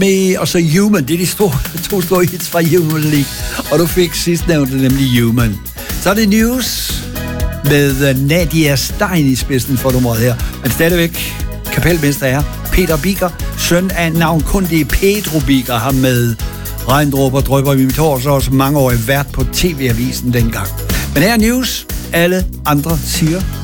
Og så Human, det er de to store hits fra Human League. Og du fik sidstnævnte, nemlig Human. Så er det News med Nadia Stein i spidsen for nummeret her. Men stadigvæk kapelmester er Peter Biker, søn af navnkundige Pedro Biker, ham med regndråber drypper i mit hår, så også mangeårig vært på TV-avisen dengang. Men her er News, alle andre siger